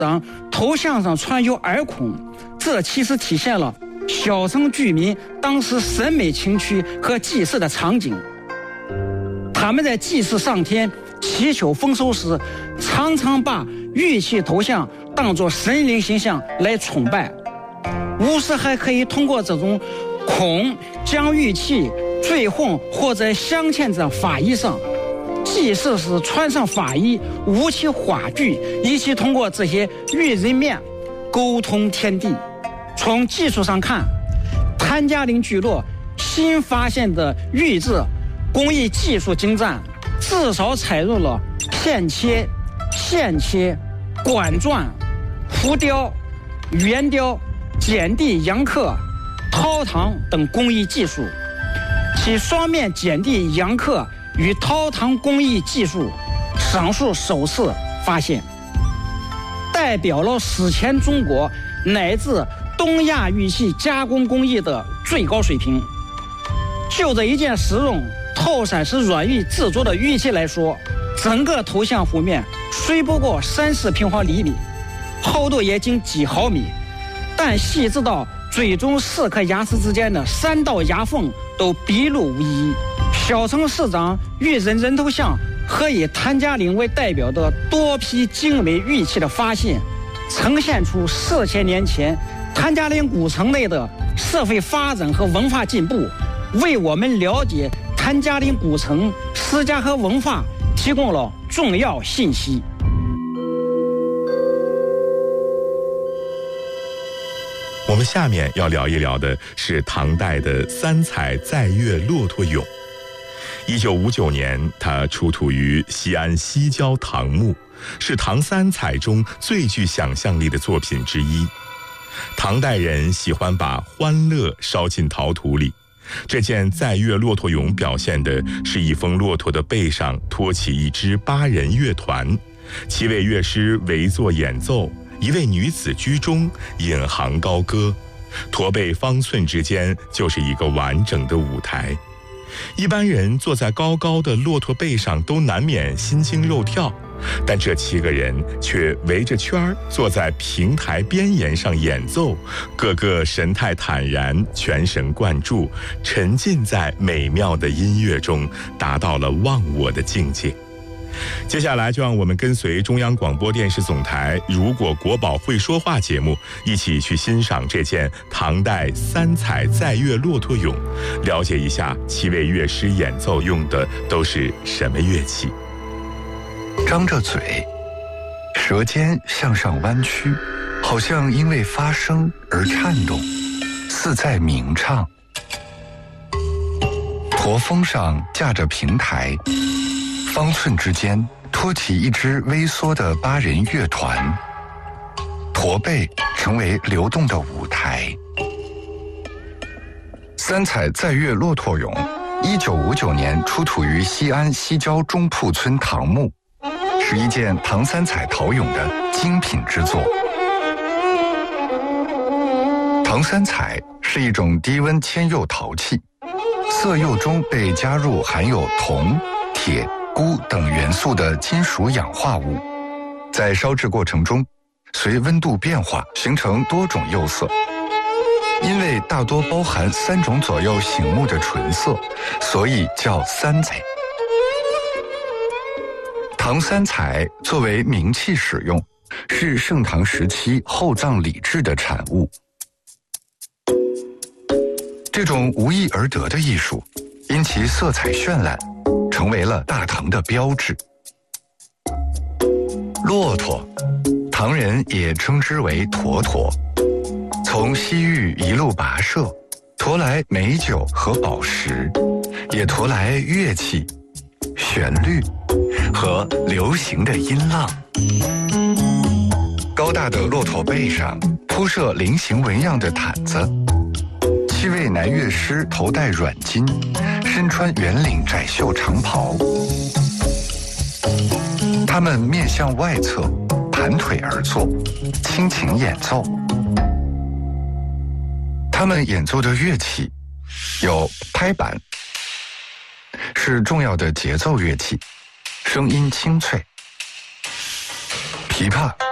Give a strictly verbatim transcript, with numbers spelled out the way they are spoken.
长头像上穿有耳孔，这其实体现了小城居民当时审美情趣和祭祀的场景。他们在祭祀上天、祈求丰收时，常常把玉器头像当作神灵形象来崇拜。巫师还可以通过这种孔将玉器坠混或者镶嵌在法衣上，祭祀时穿上法衣，舞起话剧，以及通过这些玉人面沟通天地。从技术上看，谭家岭聚落新发现的玉制工艺技术精湛，至少采用了片切、线切、管钻、浮雕、圆雕、剪地阳刻、陶唐等工艺技术。其双面剪地阳刻与陶唐工艺技术上述首次发现，代表了史前中国乃至东亚玉器加工工艺的最高水平。就这一件使用透闪石软玉制作的玉器来说，整个头像幅面虽不过三四平方厘米，厚度也仅几毫米，但细致到最终四颗牙齿之间的三道牙缝都笔录无遗。小城市长玉人人头像和以谭家岭为代表的多批精美玉器的发现，呈现出四千年前谭家岭古城内的社会发展和文化进步，为我们了解谭家岭古城史家和文化提供了重要信息。 我们下面要聊一聊的是唐代的三彩载月骆驼俑。一九五九年，它出土于西安西郊唐墓，是唐三彩中最具想象力的作品之一。唐代人喜欢把欢乐烧进陶土里，这件载月骆驼俑表现的是一峰骆驼的背上托起一支八人乐团，七位乐师围坐演奏，一位女子居中引吭高歌，驼背方寸之间就是一个完整的舞台。一般人坐在高高的骆驼背上都难免心惊肉跳，但这七个人却围着圈儿坐在平台边沿上演奏，个个神态坦然，全神贯注，沉浸在美妙的音乐中，达到了忘我的境界。接下来就让我们跟随中央广播电视总台《如果国宝会说话》节目，一起去欣赏这件唐代三彩载月骆驼俑，了解一下七位乐师演奏用的都是什么乐器。 张着嘴，舌尖向上弯曲，好像因为发声而颤动，似在鸣唱。驼峰上架着平台，方寸之间托起一支微缩的八人乐团，驼背成为流动的舞台。三彩载月骆驼俑，一九五九年出土于西安西郊中铺村唐墓，是一件唐三彩陶俑的精品之作。唐三彩是一种低温铅釉陶器，色釉中被加入含有铜、铁、钴等元素的金属氧化物，在烧制过程中随温度变化形成多种釉色。因为大多包含三种左右醒目的纯色，所以叫三彩。唐三彩作为名器使用，是盛唐时期厚葬礼制的产物。这种无意而得的艺术，因其色彩绚烂，成为了大唐的标志。骆驼，唐人也称之为驼驼，从西域一路跋涉，驮来美酒和宝石，也驮来乐器、旋律和流行的音浪。高大的骆驼背上铺设菱形纹样的毯子，七位男乐师头戴软巾，身穿圆领窄袖长袍，他们面向外侧，盘腿而坐，倾情演奏。他们演奏的乐器有拍板，是重要的节奏乐器，声音清脆；琵琶